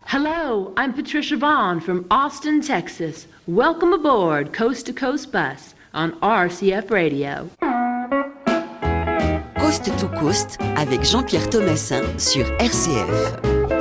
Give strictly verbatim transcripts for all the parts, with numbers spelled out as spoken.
Hello, I'm Patricia Vaughn from Austin, Texas. Welcome aboard Coast to Coast Bus on R C F Radio. Coast to Coast avec Jean-Pierre Thomassin sur R C F.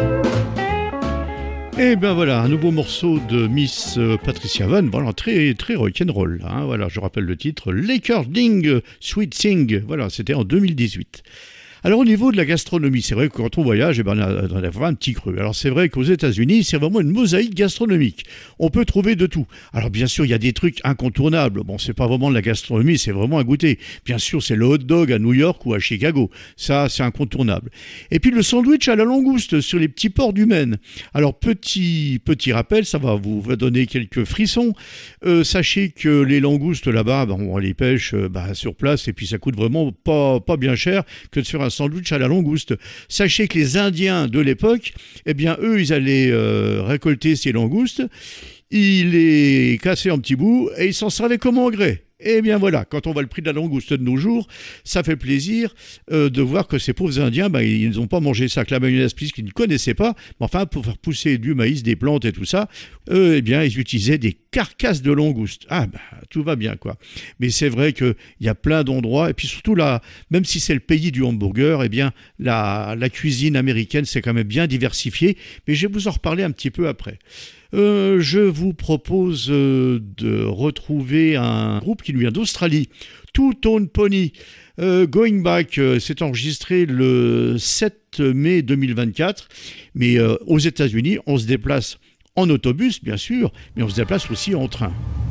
Et ben voilà, un nouveau morceau de Miss Patricia Vaughn, voilà, très, très rock'n'roll. Hein, voilà, je rappelle le titre, Laker Ding Sweet Sing. Voilà, c'était en deux mille dix-huit. Alors au niveau de la gastronomie, c'est vrai que quand on voyage, eh ben, on a, on a vraiment un petit creux. Alors c'est vrai qu'aux États-Unis, c'est vraiment une mosaïque gastronomique. On peut trouver de tout. Alors bien sûr, il y a des trucs incontournables. Bon, c'est pas vraiment de la gastronomie, c'est vraiment un goûter. Bien sûr, c'est le hot dog à New York ou à Chicago. Ça, c'est incontournable. Et puis le sandwich à la langouste sur les petits ports du Maine. Alors petit petit rappel, ça va vous va donner quelques frissons. Euh, sachez que les langoustes là-bas, ben, on les pêche euh, ben, sur place et puis ça coûte vraiment pas pas bien cher que de faire un sandwich à la langouste. Sachez que les Indiens de l'époque, eh bien eux, ils allaient euh, récolter ces langoustes, ils les cassaient en petits bouts et ils s'en servaient comme engrais. Eh bien voilà, quand on voit le prix de la langouste de nos jours, ça fait plaisir euh, de voir que ces pauvres Indiens, bah, ils n'ont pas mangé ça avec la mayonnaise puisqu'ils ne connaissaient pas, mais enfin pour faire pousser du maïs, des plantes et tout ça, eux, eh bien ils utilisaient des carcasses de langouste. Ah bah tout va bien quoi. Mais c'est vrai qu'il y a plein d'endroits, et puis surtout là, même si c'est le pays du hamburger, eh bien la, la cuisine américaine c'est quand même bien diversifié, mais je vais vous en reparler un petit peu après. Euh, je vous propose euh, de retrouver un groupe qui nous vient d'Australie, Two Tone Pony. Euh, Going Back, euh, s'est enregistré le sept mai deux mille vingt-quatre, mais euh, aux États-Unis, on se déplace en autobus, bien sûr, mais on se déplace aussi en train.